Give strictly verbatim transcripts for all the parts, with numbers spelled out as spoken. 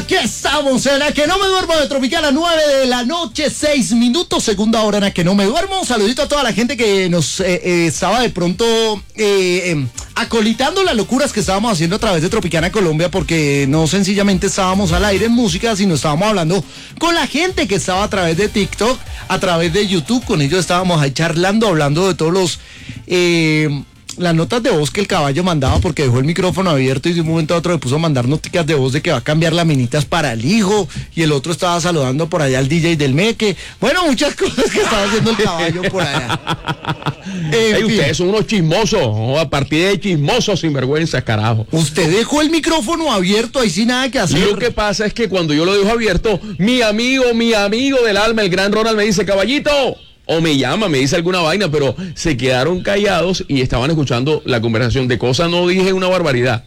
aquí estamos en la que no me duermo de Tropicana, nueve de la noche, seis minutos, segunda hora en la que no me duermo. Un saludito a toda la gente que nos eh, eh, estaba de pronto eh, eh, acolitando las locuras que estábamos haciendo a través de Tropicana Colombia, porque no sencillamente estábamos al aire en música, sino estábamos hablando con la gente que estaba a través de TikTok, a través de YouTube. Con ellos estábamos ahí charlando, hablando de todos los... Eh, las notas de voz que el caballo mandaba, porque dejó el micrófono abierto y de un momento a otro le puso a mandar noticas de voz de que va a cambiar laminitas para el hijo, y el otro estaba saludando por allá al D J del Meque. Bueno, muchas cosas que estaba haciendo el caballo por allá. En hey, ustedes son unos chismosos, ¿no? A partir de chismosos sinvergüenza, carajo. Usted dejó el micrófono abierto ahí sin nada que hacer. Lo que pasa es que cuando yo lo dejo abierto, mi amigo, mi amigo del alma, el gran Ronald, me dice, caballito, o me llama, me dice alguna vaina, pero se quedaron callados y estaban escuchando la conversación. De cosas no dije una barbaridad.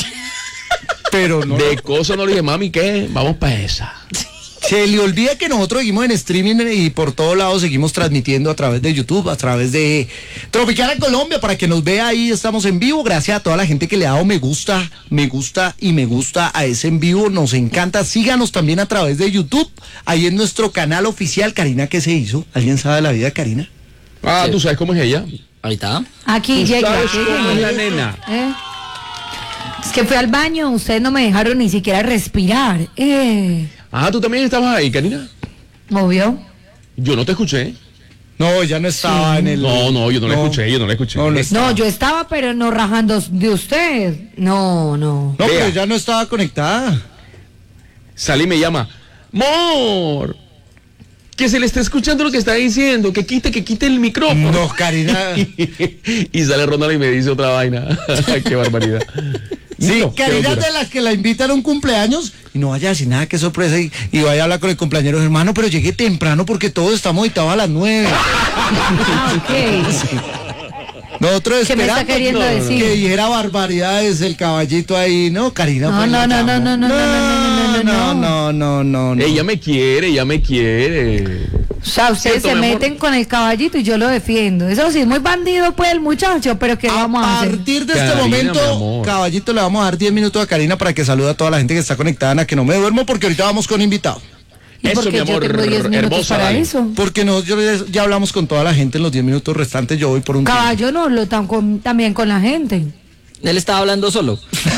Pero no. De cosas no le dije, mami, ¿qué? Vamos para esa. Se le olvida que nosotros seguimos en streaming y por todos lados seguimos transmitiendo a través de YouTube, a través de Tropicana Colombia, para que nos vea ahí. Estamos en vivo. Gracias a toda la gente que le ha dado me gusta, me gusta y me gusta a ese en vivo. Nos encanta. Síganos también a través de YouTube, ahí en nuestro canal oficial. Karina, ¿qué se hizo? ¿Alguien sabe de la vida de Karina? Ah, ¿tú sabes cómo es ella? Ahí está. Aquí ¿Tú llega. sabes cómo es la nena? ¿Eh? Es que fui al baño, ustedes no me dejaron ni siquiera respirar. Eh. Ah, ¿tú también estabas ahí, Karina? ¿Movió? Yo no te escuché. No, ya no estaba sí. en el... No, no, yo no, no. la escuché, yo no la escuché. No, no, no, yo estaba, pero no rajando de usted. No, no. No, Vea. Pero ya no estaba conectada. Salí y me llama, Mor, que se le está escuchando lo que está diciendo, que quite, que quite el micrófono. No, Karina. Y sale Ronald y me dice otra vaina. Qué barbaridad. Sí, no, Karina de las que la invitan a un cumpleaños y no vaya a decir nada, qué sorpresa, y, y vaya a hablar con el cumpleañero, hermano, pero llegué temprano porque todos estamos editados a las nueve. Ah, ok. Sí. Nosotros ¿Qué me está queriendo no, decir? Que dijera barbaridades el caballito ahí, ¿no? Karina. No, pues, no, no, no, no, no, no, no, no, no, no, no, no, no. Ella me quiere, ella me quiere. O sea, ustedes se meten con el caballito y yo lo defiendo. Eso sí, muy bandido pues el muchacho, pero ¿qué vamos a hacer? A partir de este Karina, momento, caballito, le vamos a dar diez minutos a Karina para que salude a toda la gente que está conectada en A Que No Me Duermo, porque ahorita vamos con invitado. ¿Y eso, porque mi amor, yo tengo diez minutos hermosa, para dale. eso? Porque no, yo, ya hablamos con toda la gente en los diez minutos restantes, yo voy por un Caballo no, lo tan con, también con la gente. Él estaba hablando solo.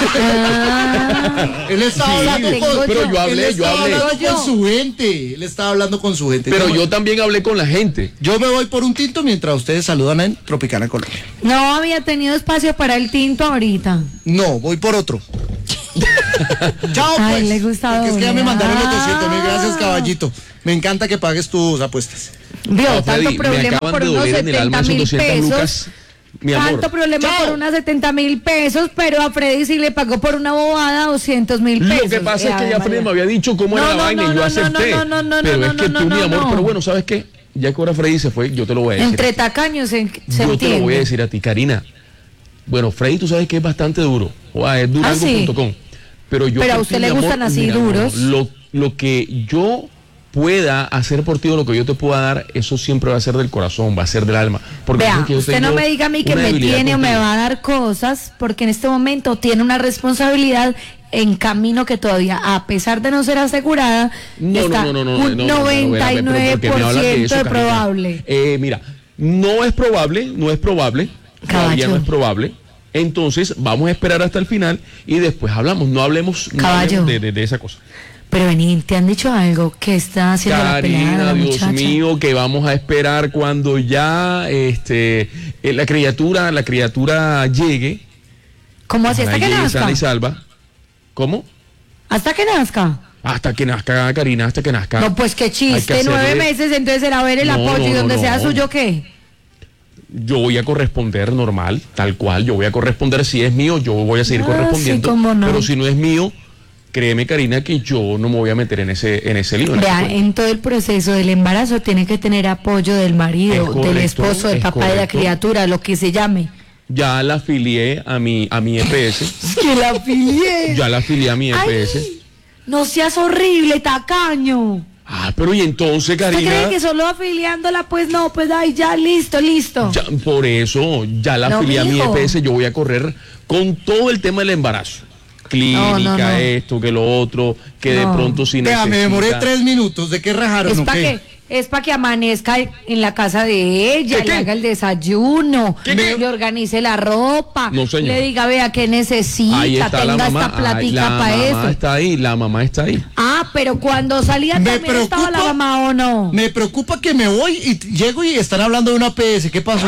Ah, Él estaba Sí, hablando con, pero yo hablé, él yo estaba hablé. hablando con su gente. Él estaba hablando con su gente. Pero yo, yo también hablé con la gente. yo me voy por un tinto mientras ustedes saludan en Tropicana Colombia. no había tenido espacio para el tinto ahorita. No, voy por otro. Chao, Ay, pues. le gusta Porque es que ya me doble. mandaron los doscientos mil. Gracias, Ah. caballito. Me encanta que pagues tus apuestas. Vio, No, tanto Freddy, me problema acaban por de unos doler en el alma setenta esos mil doscientas pesos. lucas. Mi amor. Tanto problema Chao. por unas setenta mil pesos, pero a Freddy sí le pagó por una bobada doscientos mil pesos. Lo que pasa Eh, es que ya María. Freddy me había dicho cómo No, era la no, vaina no, y yo no, acepté. no, no, no, pero no, es que no, tú, no, mi amor, no. pero bueno, ¿sabes qué? Ya que ahora Freddy se fue, yo te lo voy a decir. Entre tacaños se, se yo entiende. te lo voy a decir a ti, Karina. Bueno, Freddy, tú sabes que es bastante duro. O es durango punto com. ¿Ah, sí? Pero yo Pero a por usted ti, le mi amor, gustan así mira, duros. Lo, lo que yo pueda hacer por ti o lo que yo te pueda dar, eso siempre va a ser del corazón, va a ser del alma. Porque Vea, es que yo usted tengo no me diga a mí que una me debilidad tiene o me contigo. va a dar cosas, porque en este momento tiene una responsabilidad en camino que todavía, a pesar de no ser asegurada, No, está no, no, no, no, un no, no, no, noventa y nueve pero ¿por qué por me hablas de ciento eso, de Karina? probable. Eh, mira, no es probable, no es probable, todavía Caballo. no es probable. Entonces vamos a esperar hasta el final y después hablamos, no hablemos, no Caballo. hablemos de, de, de esa cosa. Pero vení, ¿te han dicho algo? Que está haciendo la pelea de Karina, la Dios muchacha. mío, que vamos a esperar cuando ya este eh, la criatura, la criatura llegue. ¿Cómo así? ¿Hasta ojalá que llegue nazca? sana y salva. ¿Cómo? ¿Hasta que nazca? Hasta que nazca, Karina, hasta que nazca. No, pues qué Hay que chiste, hacerle- nueve meses, entonces era ver el No, apoyo y no, donde no, sea no. suyo, ¿qué? Yo voy a corresponder normal, tal cual, yo voy a corresponder, si es mío, yo voy a seguir Ah, correspondiendo, sí, cómo no. pero si no es mío, créeme, Karina, que yo no me voy a meter en ese en ese lío. en ese Vea, cuento. en todo el proceso del embarazo tiene que tener apoyo del Es marido, correcto, del esposo, del es papá de la correcto. criatura, lo que se llame. Ya la afilié a mi a mi E P S, Es que la afilié. ya la afilié a mi E P S. Ay, no seas horrible, tacaño. Ah, pero y entonces, ¿Usted Karina, cree que solo afiliándola? Pues no, pues ay, ya, listo, listo. ya, por eso, ya la No, afilié a mi mijo. E P S, yo voy a correr con todo el tema del embarazo. clínica, No, no, no. esto, que lo otro, que No. de pronto si Vea, me demoré necesita- tres minutos. ¿De qué rajaron Es o para qué? que es para que amanezca en la casa de ella, ¿Qué, le qué? haga el desayuno, ¿Qué, qué? le organice la ropa, No, señor. le diga, vea qué necesita, Ahí está la tenga mamá, esta ay, platica la para mamá eso. está ahí, la mamá está ahí. Ah, pero cuando salía Me también estaba la preocupa- mamá, ¿o no? Me preocupa que me voy y t- llego y están hablando de una P S. ¿Qué pasó?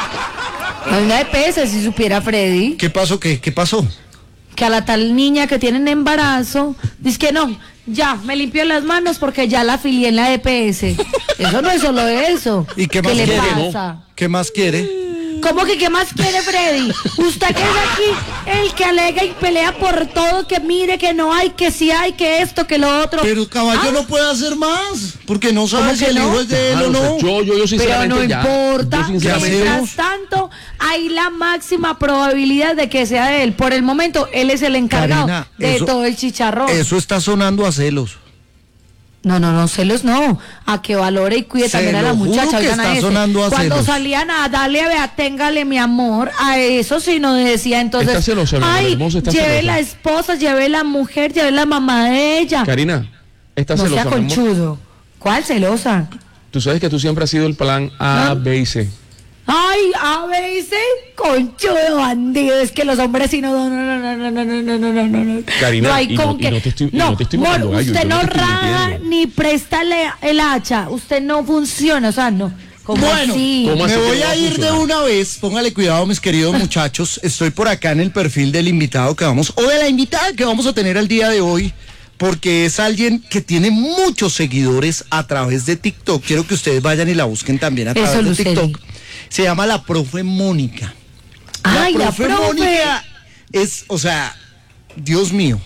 Hay una de P S, si supiera Freddy, ¿Qué pasó? ¿Qué, qué pasó? que a la tal niña que tienen embarazo, dice que no, ya, me limpio las manos porque ya la afilié en la E P S. Eso no es solo eso. ¿Y qué más le quiere, pasa? ¿Qué más quiere? ¿Cómo que qué más quiere Freddy? Usted que es aquí el que alega y pelea por todo, que mire que no hay, que sí hay, que esto, que lo otro. Pero caballo Ah, no puede hacer más, porque no sabe ¿Cómo si que el no? hijo es de él Claro, o no. o sea, yo, yo, yo pero sinceramente no ya, importa. yo sinceramente, hacemos? Mientras tanto, hay la máxima probabilidad de que sea de él. Por el momento, él es el encargado Karina, de eso- todo el chicharrón. Eso está sonando a celos. No, no, no, celos no. A que valore y cuide Se también a lo la juro muchacha. que Oigan a está ese. sonando a Cuando celos. salían a darle, vea, téngale mi amor, a eso sí no decía entonces. Está celosa, mi amor, ay, hermosa, está lleve celosa. la esposa, lleve la mujer, lleve la mamá de ella. Karina, ¿estás no celosa, sea mi amor? conchudo. ¿Cuál celosa? Tú sabes que tú siempre has sido el plan A, ¿Ah? B y C. Ay, a veces, conchudo bandido, es que los hombres sí no, no, no, no, no, no, no, no, no, no, no, no. Karina, no hay y no- con y que- no te estoy- y no, no te estoy amor, matando gallo, usted yo no no te estoy raja mintiendo. ni presta le- el hacha, usted no funciona, o sea, no. ¿Cómo Bueno, así? ¿cómo me así que voy no va a a ir de funcionar? una vez. Póngale cuidado, mis queridos muchachos. Estoy por acá en el perfil del invitado que vamos, o de la invitada que vamos a tener el día de hoy, porque es alguien que tiene muchos seguidores a través de TikTok. Quiero que ustedes vayan y la busquen también a Eso, través de Luceli. TikTok. Se llama la profe Mónica. Ay, la profe. Mónica es, o sea, Dios mío.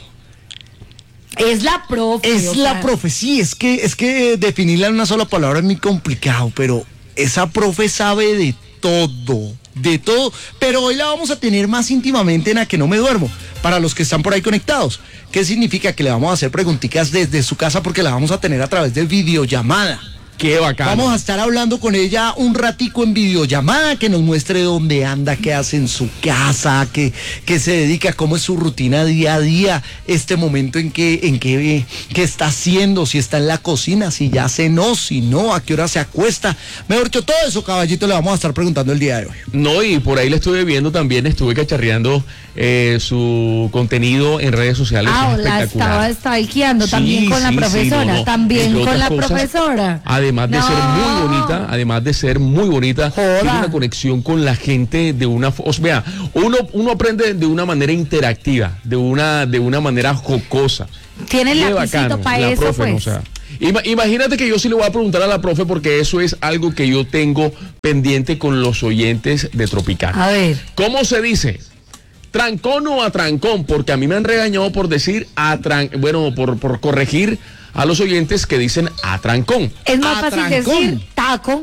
Es la profe. Es o la sea, profe, sí, es que, es que definirla en una sola palabra es muy complicado, pero esa profe sabe de todo, de todo, pero hoy la vamos a tener más íntimamente en A Que No Me Duermo, para los que están por ahí conectados. ¿Qué significa? Que le vamos a hacer preguntitas desde su casa porque la vamos a tener a través de videollamada. Qué bacán. Vamos a estar hablando con ella un ratico en videollamada, que nos muestre dónde anda, qué hace en su casa, qué, qué se dedica, cómo es su rutina día a día, este momento en que, en que, qué está haciendo, si está en la cocina, si ya cenó, si no, a qué hora se acuesta. Mejor que todo eso, caballito, le vamos a estar preguntando el día de hoy. No, y por ahí le estuve viendo también, estuve cacharreando eh, su contenido en redes sociales. Ah, es la espectacular. estaba stalkeando Sí, también con la sí, sí, profesora, no, no. también Entre con otras la cosas, profesora. Además de No. ser muy bonita, además de ser muy bonita, Joda. tiene una conexión con la gente de una, o sea, vea, uno, uno aprende de una manera interactiva, de una, de una manera jocosa. Tiene el Qué lapicito bacano, para la eso, profe, pues. ¿no? O sea, ima- imagínate que yo sí le voy a preguntar a la profe porque eso es algo que yo tengo pendiente con los oyentes de Tropical. A ver. ¿Cómo se dice? ¿Trancón o atrancón? Porque a mí me han regañado por decir atran, bueno, por, por corregir a los oyentes que dicen atrancón. Es más fácil Atrancón. decir taco.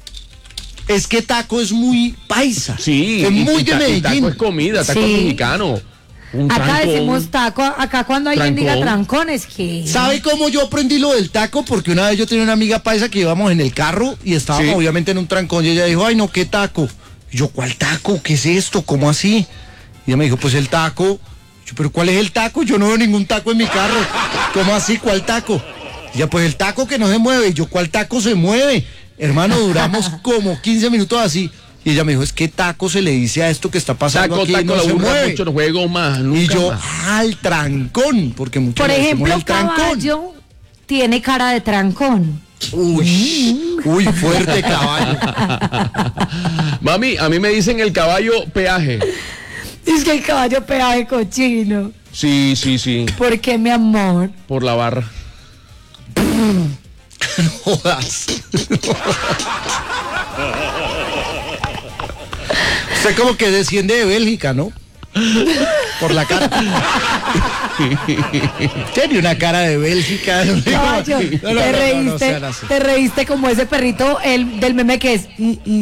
Es que taco es muy paisa. Sí, es y- muy y de ta- y Medellín. taco es comida, taco Sí. es mexicano. Un Acá trancón. decimos taco, acá cuando alguien diga Trancón. trancón es que... ¿Sabe cómo yo aprendí lo del taco? Porque una vez yo tenía una amiga paisa que íbamos en el carro y estábamos Sí. obviamente en un trancón y ella dijo, ay no, ¿qué taco? Y yo, ¿cuál taco? ¿Qué es esto? ¿Cómo así? Y ella me dijo, pues el taco. Yo, ¿pero cuál es el taco? Yo no veo ningún taco en mi carro. ¿Cómo así? ¿Cuál taco? Y ella, pues el taco que no se mueve. Y yo, ¿cuál taco se mueve? Hermano, duramos como quince minutos así. Y ella me dijo, es que taco se le dice a esto que está pasando Taco, aquí, taco, no la se burra, mueve. mucho no juego más. Y nunca yo, más. ah, el trancón, porque muchos Por le decimos ejemplo, el trancón. caballo tiene cara de trancón. Uy, uy, fuerte caballo. Mami, a mí me dicen el caballo peaje. Es que el caballo peaje cochino. Sí, sí, sí, ¿Por qué, mi amor? por la barra. Jodas. Usted como que desciende de Bélgica, ¿no? Por la cara. Tiene una cara de Bélgica. Caballo, No, no, te no, no, no reíste, sean así. te reíste como ese perrito el, del meme que es.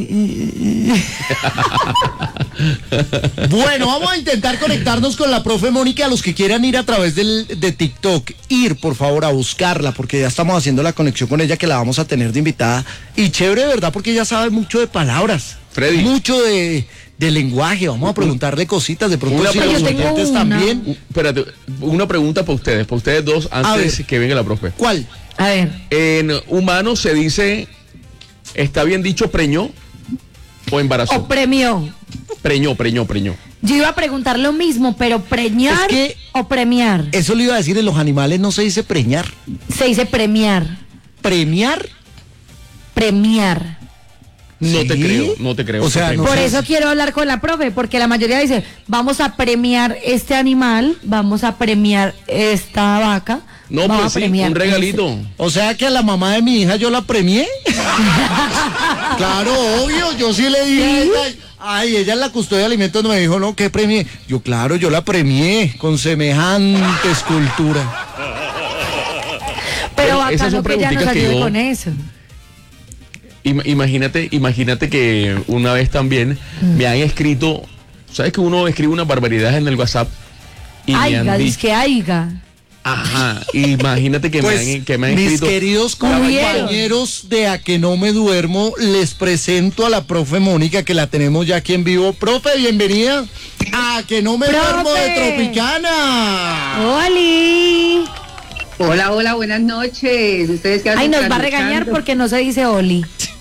Bueno, vamos a intentar conectarnos con la profe Mónica. A los que quieran ir a través del, de TikTok, ir por favor a buscarla, porque ya estamos haciendo la conexión con ella, que la vamos a tener de invitada. Y chévere, ¿verdad? Porque ella sabe mucho de palabras. Freddy. Mucho de, de lenguaje. Vamos a preguntarle cositas, de pronto Una si los pregunta. Yo tengo oyentes una. también. Uh, espérate, una pregunta para ustedes, para ustedes dos, antes ver. que venga la profe. ¿Cuál? A ver. En humano se dice, ¿está bien dicho preñó o embarazó? O premió. Preñó, preñó, preñó. Yo iba a preguntar lo mismo, pero preñar Es que- o premiar. Eso le iba a decir, en los animales no se dice preñar. Se dice premiar. ¿Premiar? Premiar. No ¿Sí? te creo, no te creo. O sea, Te no creo. Por sé. eso quiero hablar con la profe, porque la mayoría dice, vamos a premiar este animal, vamos a premiar esta vaca. No, vamos pues a sí, premiar un regalito. O sea que a la mamá de mi hija yo la premié. Claro, obvio, yo sí le dije a ella, ay, ella es la custodia de alimentos, no me dijo, no, ¿qué premié? Yo, claro, yo la premié con semejante escultura. Pero Esas son bacano que ya nos preguntitas que ayude yo- con eso. Ima- Imagínate, imagínate que una vez también me han escrito, ¿sabes que uno escribe unas barbaridades en el WhatsApp? Y me Aiga, han dice dicho, que aiga. ajá, imagínate que, Pues, me han, que me han mis escrito. queridos Murieron. compañeros de A Que No Me Duermo, les presento a la profe Mónica, que la tenemos ya aquí en vivo. Profe, bienvenida a Que No Me ¡Profe! Duermo de Tropicana. ¡Oli! Hola, hola, buenas noches. ¿Ustedes qué hacen? Ay, nos va a trasnochando? regañar porque no se dice Oli.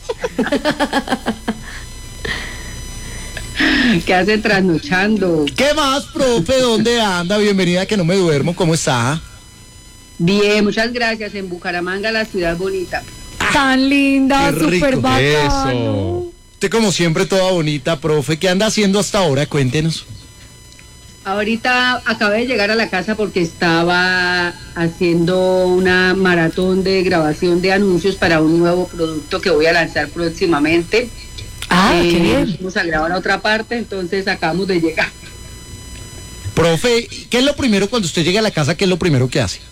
¿Qué hacen trasnochando? ¿Qué más, profe? ¿Dónde anda? Bienvenida a Que No Me Duermo, ¿cómo está? Bien, muchas gracias. En Bucaramanga, la ciudad bonita. Tan linda, qué rico. súper bacano. Eso. Usted como siempre toda bonita, profe. ¿Qué anda haciendo hasta ahora? Cuéntenos. Ahorita acabé de llegar a la casa porque estaba haciendo una maratón de grabación de anuncios para un nuevo producto que voy a lanzar próximamente. Ah, Eh, qué bien. Vamos a grabar a otra parte, entonces acabamos de llegar. Profe, ¿qué es lo primero cuando usted llega a la casa? ¿Qué es lo primero que hace?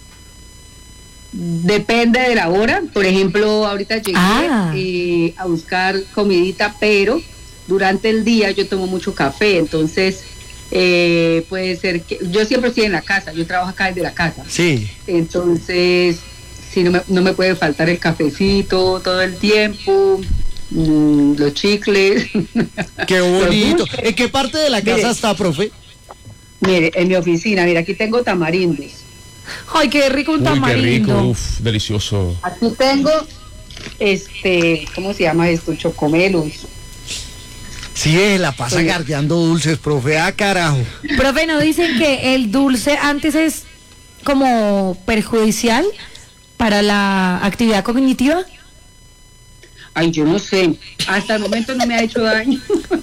Depende de la hora. Por ejemplo, ahorita llegué Ah. eh, a buscar comidita, pero durante el día yo tomo mucho café, entonces eh, puede ser que yo siempre estoy en la casa, yo trabajo acá desde la casa, Sí. entonces sí, no me, no me puede faltar el cafecito todo el tiempo, mm, los chicles. Qué bonito. Los dulces. ¿En qué parte de la casa Mire. está, profe? Mire, en mi oficina, mira, aquí tengo tamarindos. Ay, qué rico un Uy, qué tamarindo. rico, uf, delicioso. Aquí tengo, este, ¿cómo se llama esto? Chocomelos. Sí, la pasa Sí. gardeando dulces, profe. Ah, carajo. Profe, ¿no dicen que el dulce antes es como perjudicial para la actividad cognitiva? Ay, yo no sé. Hasta el momento no me ha hecho daño.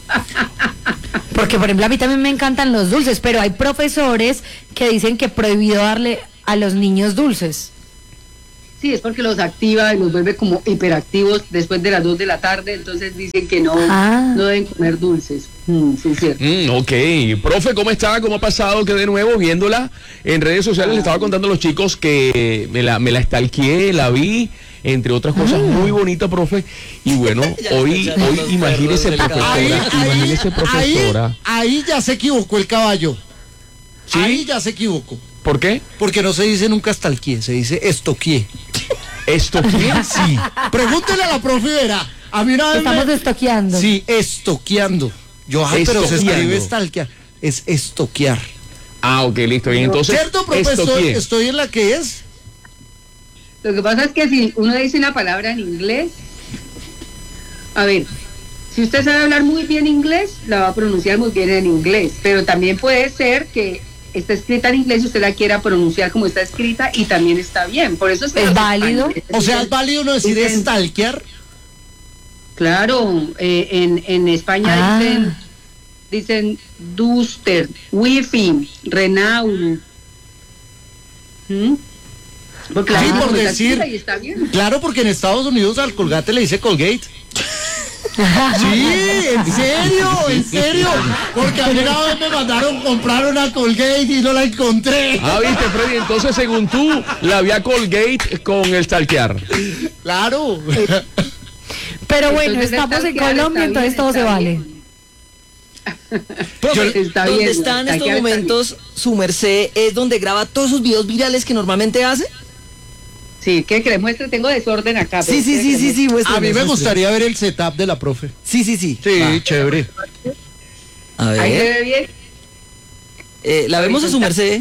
Porque, por ejemplo, a mí también me encantan los dulces, pero hay profesores que dicen que prohibido darle a los niños dulces. Sí, es porque los activa y los vuelve como hiperactivos después de las dos de la tarde, entonces dicen que no, Ah. no deben comer dulces. Mm, sí, es cierto. Mm, ok, profe, ¿cómo está? ¿Cómo ha pasado? Que de nuevo viéndola en redes sociales le estaba contando a los chicos que me la, me la stalkeé, la vi, entre otras cosas, muy bonita, profe. Y bueno, hoy, hoy imagínese Ahí, profesora, imagínese ahí, profesora. ahí, ahí ya se equivocó el caballo. Ahí ya se equivocó. ¿Por qué? Porque no se dice nunca estalquié, se dice estoquié. ¿Esto quién? Sí. Pregúntele a la profe y verá. A mí una vez Estamos me- estoqueando. Sí, estoqueando. Yo, ay, pero se Estoqueando. escribe estalquear. Es estoquear. Ah, ok, listo. Y entonces, ¿Cierto, profe? ¿esto Estoy, quién? estoy en la que es. Lo que pasa es que si uno dice una palabra en inglés, a ver, si usted sabe hablar muy bien inglés, la va a pronunciar muy bien en inglés, pero también puede ser que está escrita en inglés y usted la quiera pronunciar como está escrita y también está bien. Por eso es que ¿Es los válido? españoles O sea, dicen- es válido no decir dicen- estalquear. Claro, eh, en, en España Ah. dicen, dicen Duster, Wi-Fi, Renault. ¿Mm? Porque la Sí, gente por como está decir- escrita y está bien. Claro, porque en Estados Unidos al Colgate le dice Colgate. Sí, en serio, en serio. Porque a mí una vez me mandaron comprar una Colgate y no la encontré. Ah, viste, Freddy, entonces según tú, la vía Colgate con el stalkear. Claro. Pero bueno, Entonces, estamos en stalkear Colombia, está entonces bien, todo se está vale. bien. Profe, Está ¿dónde bien, está en hay estos que ver momentos su merced? ¿Es donde graba todos sus videos virales que normalmente hace? Sí, ¿qué crees? Muestre, tengo desorden acá. Sí, pero sí, ¿qué sí, crees? sí, sí. muéstrame, A mí me muéstrame. gustaría ver el setup de la profe. Sí, sí, sí. Sí, Va. chévere. A ¿Ahí se ver. ve bien? Eh, la vemos a su merced.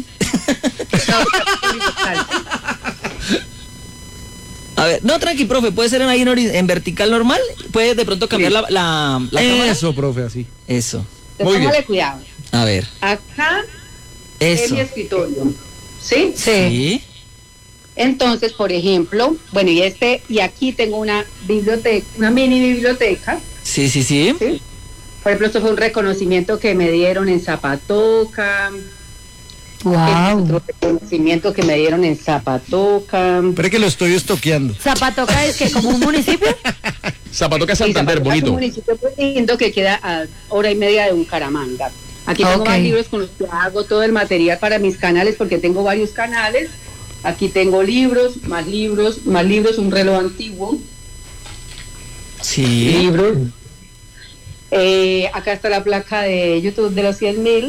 A ver, no, tranqui, profe, puede ser en ahí en, ori- en vertical normal. Puede de pronto cambiar Sí. la, la, la cámara. Eso, profe, así. Eso. Muy bien. Póngale cuidado. A ver. Acá es Eso. mi escritorio. ¿Sí? Sí. Sí. Entonces, por ejemplo, bueno, y este, y aquí tengo una biblioteca, una mini biblioteca. Sí, sí, sí. ¿Sí? Por ejemplo, esto fue un reconocimiento que me dieron en Zapatoca. Este es Wow. otro reconocimiento que me dieron en Zapatoca. Pero que lo estoy estoqueando. Zapatoca es que como un municipio. Zapatoca Sí, Santander, Zapatoca es un bonito. municipio muy lindo que queda a hora y media de Bucaramanga. Aquí tengo Ok. más libros con los que hago todo el material para mis canales, porque tengo varios canales. Aquí tengo libros, más libros, más libros, un reloj antiguo, Sí. libros. Eh, acá está la placa de YouTube de los cien mil.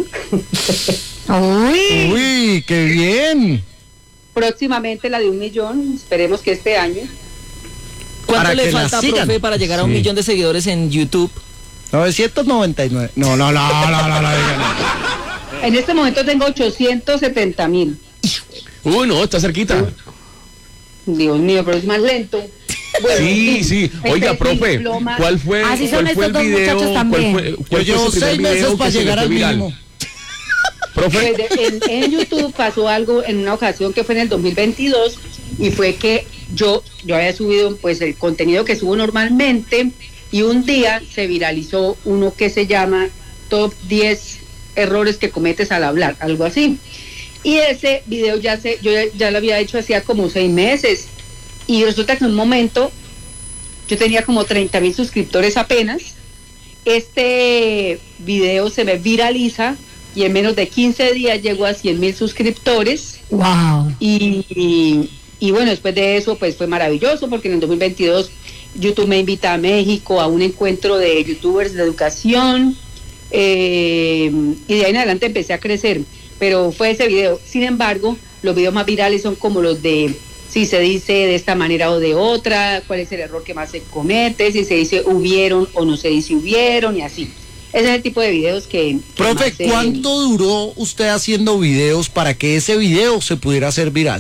Uy. Uy, qué bien. Próximamente la de un millón, esperemos que este año. ¿Cuánto Para le que la falta, sigan. profe, para llegar a un Sí. millón de seguidores en YouTube? novecientos noventa y nueve. No, no, no, no, no, no, no, diga no. En este momento tengo ochocientos setenta mil. Uy, no, está cerquita. Dios mío, pero es más lento. Bueno, Sí, en sí. fin, Oiga, este es mi profe, diploma. ¿cuál fue, Así son cuál fue el estos dos video? muchachos ¿Cuál también. fue, Yo cuál fue llevo su primer seis video meses que para se le llegar fue al viral? mínimo. Profe, Pues de- en, en YouTube pasó algo en una ocasión que fue en el dos mil veintidós y fue que yo, yo había subido pues el contenido que subo normalmente y un día se viralizó uno que se llama Top diez errores que cometes al hablar, algo así. Y ese video ya se, yo ya, ya lo había hecho hacía como seis meses y resulta que en un momento yo tenía como treinta mil suscriptores apenas. Este video se me viraliza y en menos de quince días llegó a cien mil suscriptores Wow. y, y, y bueno, después de eso pues fue maravilloso porque en el dos mil veintidós YouTube me invita a México a un encuentro de youtubers de educación eh, y de ahí en adelante empecé a crecer, pero fue ese video. Sin embargo, los videos más virales son como los de si se dice de esta manera o de otra, cuál es el error que más se comete, si se dice hubieron o no se dice hubieron y así. Ese es el tipo de videos que... que Profe, más se- ¿cuánto duró usted haciendo videos para que ese video se pudiera hacer viral?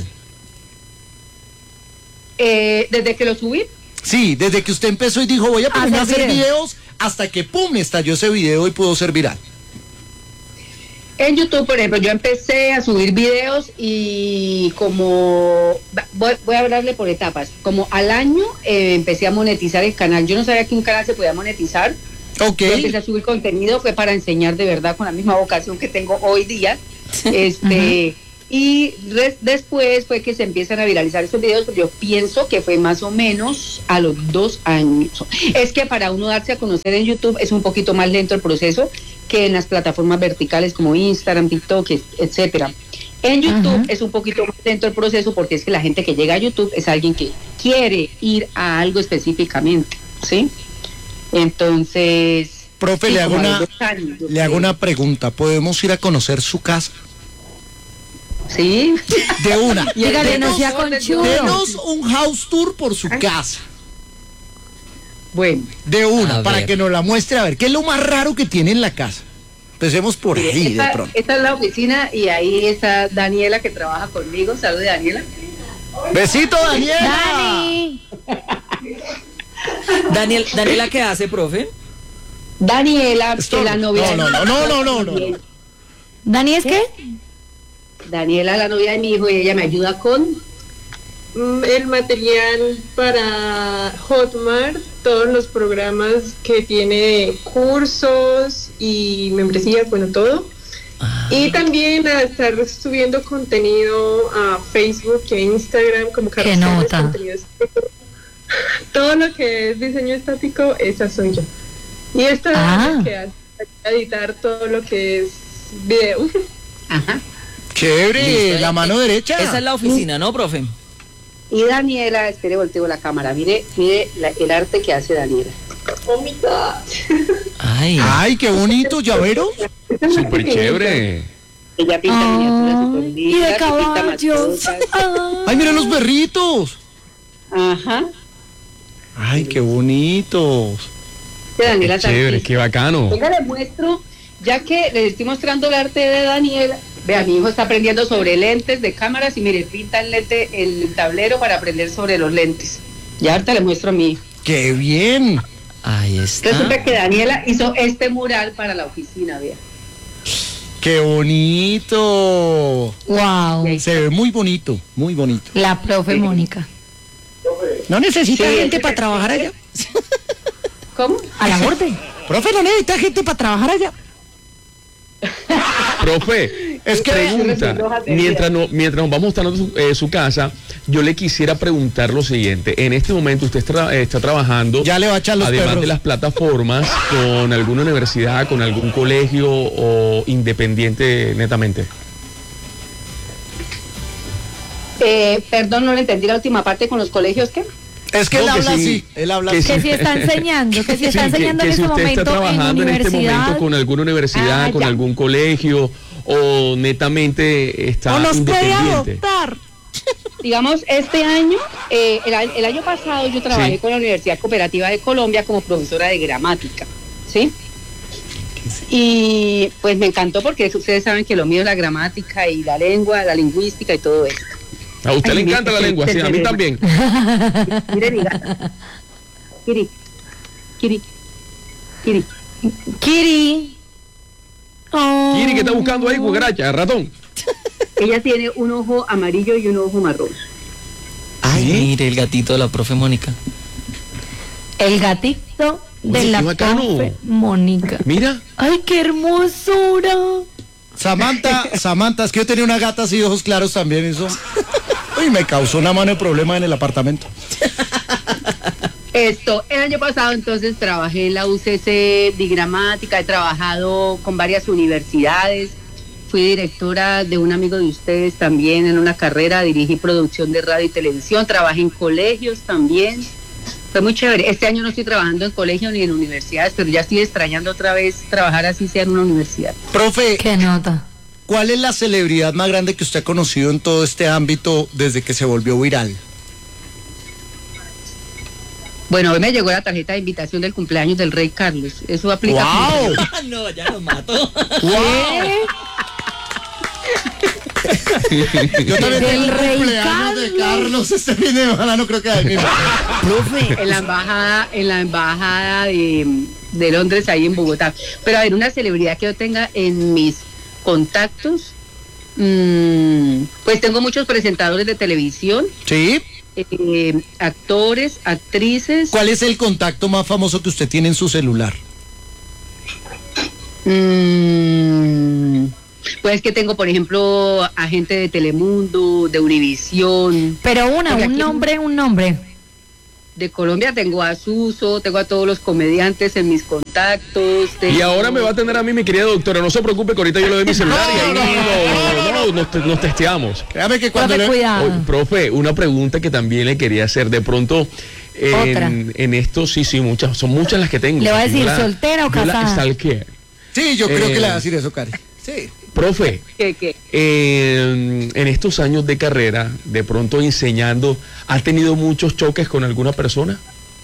Eh, desde que lo subí, Sí, desde que usted empezó y dijo, voy a ponerme a Hacer hacer videos. videos, hasta que pum, estalló ese video y pudo ser viral. en YouTube, por ejemplo, yo empecé a subir videos y como... Voy, voy a hablarle por etapas. Como al año eh, empecé a monetizar el canal. Yo no sabía que un canal se podía monetizar. Ok. Yo empecé a subir contenido, fue para enseñar de verdad con la misma vocación que tengo hoy día. Este... Y res- después fue que se empiezan a viralizar esos videos, pero yo pienso que fue más o menos a los dos años. Es que para uno darse a conocer en YouTube es un poquito más lento el proceso que en las plataformas verticales como Instagram, TikTok, et- etcétera. En YouTube Ajá. es un poquito más lento el proceso porque es que la gente que llega a YouTube es alguien que quiere ir a algo específicamente, ¿sí? Entonces... Profe, sí, le hago como a una, los dos años, yo le hago creo. una pregunta. ¿Podemos ir a conocer su casa? Sí. De una. Dígale, no Denos- sea conchudo. denos un house tour por su casa. Bueno, De una, A para ver. que nos la muestre a ver qué es lo más raro que tiene en la casa. Empecemos por mire, ahí de esta, pronto. esta es la oficina y ahí está Daniela que trabaja conmigo. Salude, Daniela. Besito, Daniela. Dani. Daniel, Daniela, ¿qué hace, profe? Daniela, Esto- que la novia no, de no, mi no, hijo, no, no, no, también. no. ¿Dani es qué? Daniela, la novia de mi hijo, y ella me ayuda con... Mm, el material para Hotmart, todos los programas que tiene de cursos y membresías, bueno, todo. Ah, Y también a estar subiendo contenido a Facebook y a Instagram como ¿Qué carruseles, nota? contenido estático. Todo lo que es diseño estático, esa soy yo. Y esta Ah. es la que hace editar todo lo que es video. Ajá. Chévere, listo. la mano derecha. Esa es la oficina, ¿no, profe? Y Daniela, espere, volteo la cámara. Mire, mire la- el arte que hace Daniela. Oh my God. Ay. Ay, qué bonito, llavero. súper chévere. Ella pinta miniaturas Ay, súper y lindas, de y pinta caballos. mascotas. Ay. Ay, mira los perritos. Ajá. Ay, qué bonitos. Que Daniela Qué chévere, está qué bacano. Venga, le muestro ya que les estoy mostrando el arte de Daniela, vea, mi hijo está aprendiendo sobre lentes de cámaras y mire, pinta el lente, el tablero para aprender sobre los lentes. Ya ahorita le muestro a mi hijo. ¡Qué bien! Ahí está. Resulta que Daniela hizo este mural para la oficina, vea. ¡Qué bonito! Wow. Se ve muy bonito, muy bonito. La profe Mónica. ¿No necesita Sí, gente es- para trabajar allá? ¿Cómo? A la orden. Profe, ¿no necesita gente para trabajar allá? Profe, Es que- pregunta, mientras, no, mientras nos vamos mostrando su, eh, su casa, yo le quisiera preguntar lo siguiente. En este momento usted está, eh, está trabajando, Ya le va a echar los además perros. de las plataformas, con alguna universidad, con algún colegio o independiente netamente. Eh, perdón, no le entendí la última parte con los colegios, ¿qué? Es que No, él que habla sí, así, él habla que así. Que si está enseñando, que si está Sí, que- enseñando que en si este usted momento está en trabajando en este universidad. momento con alguna universidad, Ah, con ya. algún colegio o netamente está O nos puede independiente. adoptar. Digamos, este año, eh, el, a- el año pasado yo trabajé Sí. con la Universidad Cooperativa de Colombia como profesora de gramática, ¿sí? Y pues me encantó porque ustedes saben que lo mío es la gramática y la lengua, la lingüística y todo esto. A usted Ay, le encanta la mire, lengua, sí, a mí mire, también. Mire mi gata. Kiri, Kiri, Kiri. Kiri. Oh. Kiri, ¿qué está buscando ahí, cucaracha, ratón? Ella tiene un ojo amarillo y un ojo marrón. Ay, ¿Sí? mire el gatito de la profe Mónica. El gatito de Oye, la qué bacano. profe Mónica. Mira, Ay, qué hermosura. Samantha, Samantha, es que yo tenía una gata así, ojos claros también, eso. Uy, me causó una mano de problema en el apartamento. Esto, el año pasado entonces trabajé en la U C C de gramática, he trabajado con varias universidades, fui directora de un amigo de ustedes también en una carrera, dirigí producción de radio y televisión, trabajé en colegios también, fue muy chévere. Este año no estoy trabajando en colegios ni en universidades, pero ya estoy extrañando otra vez trabajar así sea en una universidad. Profe, Qué nota. ¿cuál es la celebridad más grande que usted ha conocido en todo este ámbito desde que se volvió viral? Bueno, hoy me llegó la tarjeta de invitación del cumpleaños del rey Carlos, eso aplica. ¡Wow! No, ya lo mato. Yo también Del tengo un rey cumpleaños de Carlos. Carlos este fin de semana, no creo que hay mismo. Profe. En la embajada, en la embajada de, de Londres, ahí en Bogotá. Pero a ver, una celebridad que yo tenga en mis contactos, mmm, pues tengo muchos presentadores de televisión, ¿Sí? eh, actores, actrices. ¿Cuál es el contacto más famoso que usted tiene en su celular? Mm, pues que tengo, por ejemplo, a gente de Telemundo, de Univisión. Pero una, Porque un aquí- nombre, un nombre. De Colombia tengo a Suso, tengo a todos los comediantes en mis contactos. y tengo- ahora me va a atender a mí, mi querida doctora. No se preocupe que ahorita yo le doy mi celular y ahí No, no, no, no, no, nos, te- nos testeamos. Créame que cuando Profe, le... cuidado. Oye, profe, una pregunta que también le quería hacer. De pronto, Otra. en, en esto, sí, sí, muchas, son muchas las que tengo. Le va a Yo decir, la- ¿soltera o yo la casada? stalkeé. Sí, yo creo Eh, que le va a decir eso, Cari. Sí. Profe, ¿Qué, qué? en, en estos años de carrera, de pronto enseñando, ¿ha tenido muchos choques con alguna persona?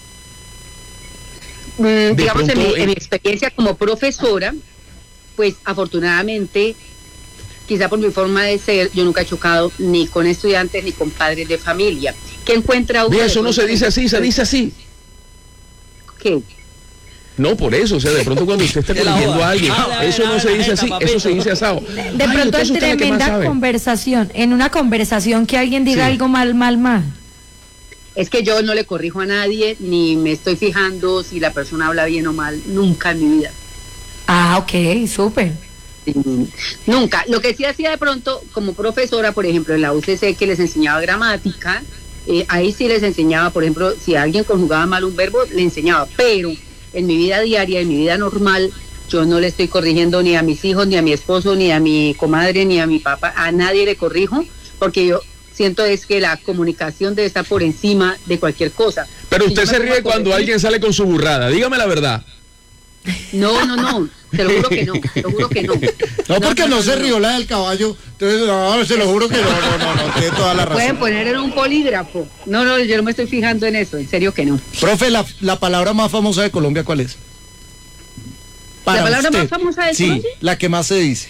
Mm, digamos, en mi, pronto, en eh, mi experiencia como profesora, pues afortunadamente, quizá por mi forma de ser, yo nunca he chocado ni con estudiantes ni con padres de familia. ¿Qué encuentra uno? Mira, de eso no pronto se dice así, se en- dice así. ¿Qué? No, por eso, o sea, de pronto cuando usted está De la corrigiendo boda. a alguien, Ah, la- eso la- no se la- dice la- así, papito. eso se dice asado. De Ay, pronto entonces en usted es la que más tremenda sabe. conversación, en una conversación que alguien diga Sí. algo mal, mal, mal. Es que yo no le corrijo a nadie, ni me estoy fijando si la persona habla bien o mal, nunca en mi vida. Ah, ok, súper. Mm, Nunca. Lo que sí hacía de pronto como profesora, por ejemplo, en la U C C, que les enseñaba gramática, eh, ahí sí les enseñaba, por ejemplo, si alguien conjugaba mal un verbo, le enseñaba, pero en mi vida diaria, en mi vida normal, yo no le estoy corrigiendo ni a mis hijos, ni a mi esposo, ni a mi comadre, ni a mi papá, a nadie le corrijo, porque yo siento es que la comunicación debe estar por encima de cualquier cosa. Pero Si usted yo me se pongo a ríe cuando corregir- alguien sale con su burrada, dígame la verdad. No, no, no, te lo juro que no, te lo juro que no. No, porque no, se rió la del caballo. Entonces, no, se lo juro que no, no, no, no, tiene toda la Pueden razón. poner en un polígrafo. No, no, yo no me estoy fijando en eso, en serio que no. Profe, la, la palabra más famosa de Colombia, ¿cuál es? Para ¿La palabra usted. más famosa del Sí, conoce? la que más se dice.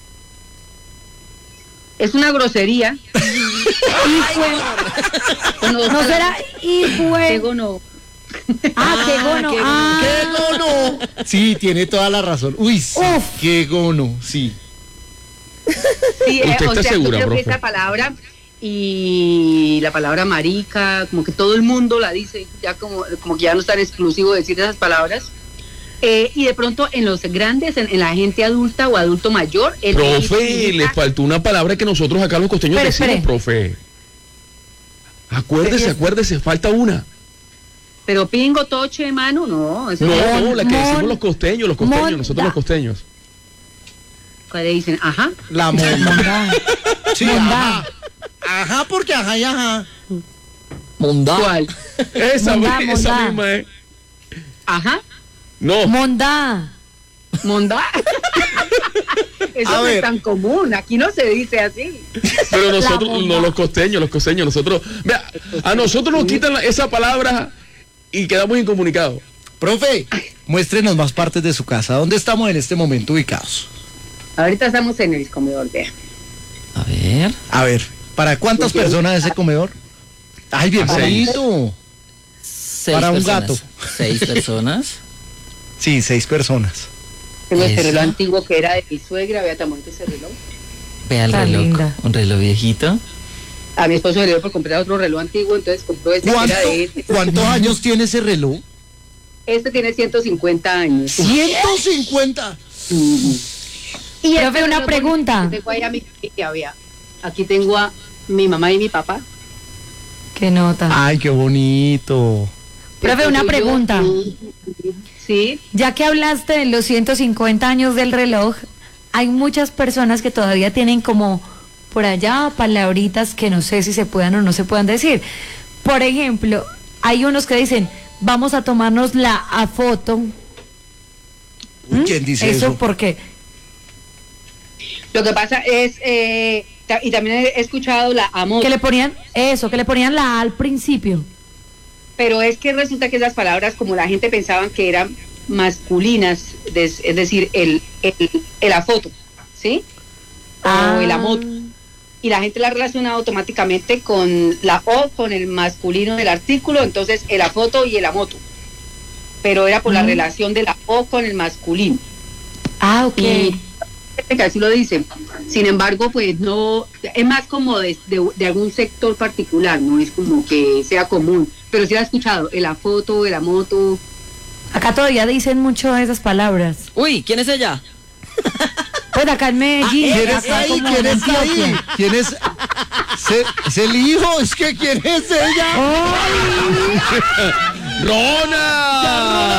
Es una grosería. No, No será y Qué fue. gono. Ah, qué gono. qué Ah, ¡Qué gono! Sí, tiene toda la razón. Uy, sí, Uf. qué gono, sí. Sí, ¿Usted eh, está o sea, yo segura, creo que profe? esa palabra y la palabra marica, como que todo el mundo la dice, ya como, como que ya no es tan exclusivo decir esas palabras. Eh, y de pronto en los grandes, en, en la gente adulta o adulto mayor, el Profe, le faltó una palabra que nosotros acá los costeños Espere, decimos, espere. profe. Acuérdese, acuérdese, falta una. Pero pingo, toche, mano, no. Eso No, es- no, la que Mon- decimos los costeños, los costeños, monda. nosotros los costeños. ¿Cuál le dicen? Ajá. La monda. Mondá. Sí, Mondá. ajá. Ajá, porque ajá y ajá. Mondá. ¿Cuál? Esa, Mondá, esa mondá. misma es. Ajá. No, Mondá. Monda. Eso A no ver. es tan común. Aquí no se dice así. pero nosotros, mondá. no los costeños, los costeños, nosotros, vea, a nosotros nos quitan la- esa palabra y quedamos incomunicados. Profe, muéstrenos más partes de su casa. ¿Dónde estamos en este momento ubicados? Ahorita estamos en el comedor, vea. A ver. A ver, ¿para cuántas Porque- personas ese comedor? Ay, bien Seis. bonito. Seis Para un personas. gato. Seis personas. Sí, seis personas. Tengo este Eso. reloj antiguo que era de mi suegra, vea tan bonito ese reloj. Vea el Tan reloj. linda. Un reloj viejito. A mi esposo le dio por comprar otro reloj antiguo, entonces compró este que ¿Cuánto- era de este. ¿Cuántos años tiene ese reloj? Este tiene ciento cincuenta años. ciento cincuenta. Y Profe, este una reloj pregunta. que tengo ahí a mi familia, vea. Aquí tengo a mi mamá y mi papá. Qué nota. Ay, qué bonito. Profe, una Yo- pregunta. Sí. Ya que hablaste de los ciento cincuenta años del reloj, hay muchas personas que todavía tienen como por allá palabritas que no sé si se puedan o no se puedan decir. Por ejemplo, hay unos que dicen, vamos a tomarnos la a foto. Uy, ¿quién dice Eso eso? porque Lo que pasa es, eh, ta- y también he escuchado la amor, que le ponían eso, que le ponían la A al principio. pero es que resulta que esas palabras, como la gente pensaba que eran masculinas, des- es decir, el, el, el a foto, ¿sí? O Ah. el amor. Y la gente la relaciona automáticamente con la O, con el masculino del artículo, entonces el a foto y el a moto. Pero era por la Mm. relación de la O con el masculino. Ah, ok. Y que así lo dicen. Sin embargo, pues no, es más como de, de- de algún sector particular, no es como que sea común. Pero sí la he escuchado, el a foto, el a moto. Acá todavía dicen mucho esas palabras. Uy, ¿quién es ella? Pues acá en Medellín. ¿Quién acá está ahí? como ¿Quién en está ahí? Antioquia. ¿Quién es? Se- ¿Es el hijo? ¿Es que quién es ella? ¡Rona!